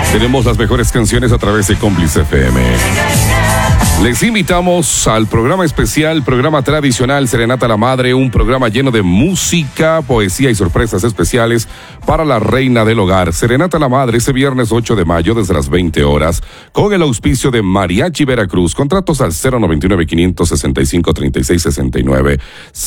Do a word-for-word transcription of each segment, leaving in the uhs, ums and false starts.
Tenemos las mejores canciones a través de Cómplice F M. Les invitamos al programa especial, programa tradicional Serenata a la Madre, un programa lleno de música, poesía y sorpresas especiales para la reina del hogar. Serenata a la Madre este viernes ocho de mayo desde las veinte horas con el auspicio de Mariachi Veracruz. Contratos al cero noventa y nueve, quinientos sesenta y cinco, treinta y seis sesenta y nueve.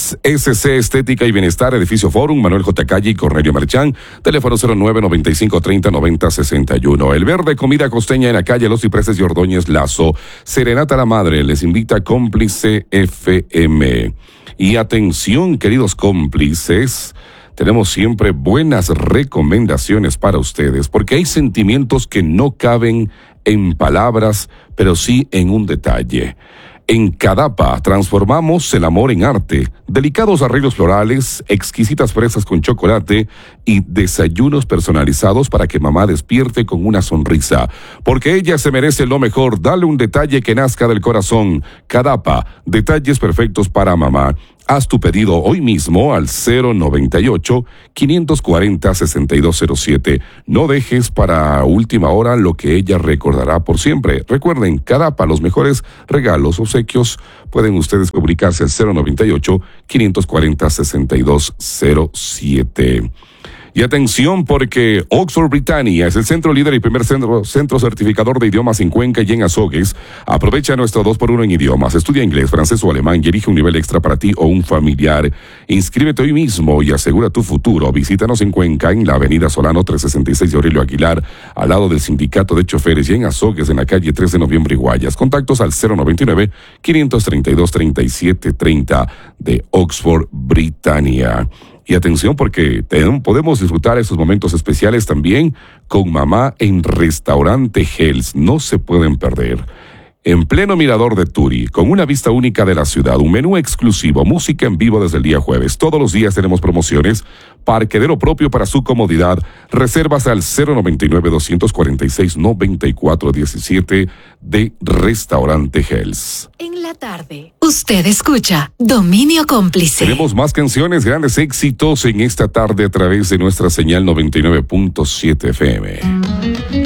S C Estética y Bienestar, Edificio Forum, Manuel J. Calle y Cornelio Merchán. Teléfono cero nueve, noventa y cinco, treinta, noventa, sesenta y uno. El Verde, comida costeña en la calle Los Cipreses y Ordóñez Lazo. Serenata a la Madre les invita a Cómplice F M. Y atención, queridos cómplices, tenemos siempre buenas recomendaciones para ustedes, porque hay sentimientos que no caben en palabras, pero sí en un detalle. En Cadapa transformamos el amor en arte. Delicados arreglos florales, exquisitas fresas con chocolate y desayunos personalizados para que mamá despierte con una sonrisa. Porque ella se merece lo mejor. Dale un detalle que nazca del corazón. Cadapa, detalles perfectos para mamá. Haz tu pedido hoy mismo al cero noventa y ocho, quinientos cuarenta, sesenta y dos cero siete. No dejes para última hora lo que ella recordará por siempre. Recuerden, Cadapa, los mejores regalos, obsequios, pueden ustedes comunicarse al cero noventa y ocho, quinientos cuarenta, sesenta y dos cero siete. Y atención, porque Oxford Britannia es el centro líder y primer centro, centro certificador de idiomas en Cuenca y en Azogues. Aprovecha nuestro dos por uno en idiomas. Estudia inglés, francés o alemán y elige un nivel extra para ti o un familiar. Inscríbete hoy mismo y asegura tu futuro. Visítanos en Cuenca, en la avenida Solano trescientos sesenta y seis de Aurelio Aguilar, al lado del Sindicato de Choferes, y en Azogues, en la calle tres de noviembre y Guayas. Contactos al cero noventa y nueve, quinientos treinta y dos, treinta y siete treinta de Oxford Britannia. Y atención, porque podemos disfrutar esos momentos especiales también con mamá en Restaurante Hells. No se pueden perder. En pleno mirador de Turi, con una vista única de la ciudad, un menú exclusivo, música en vivo desde el día jueves. Todos los días tenemos promociones, parquedero propio para su comodidad. Reservas al cero noventa y nueve, doscientos cuarenta y seis, noventa y cuatro diecisiete de Restaurante Hells. En la tarde, usted escucha Dominio Cómplice. Tenemos más canciones, grandes éxitos en esta tarde a través de nuestra señal noventa y nueve punto siete F M.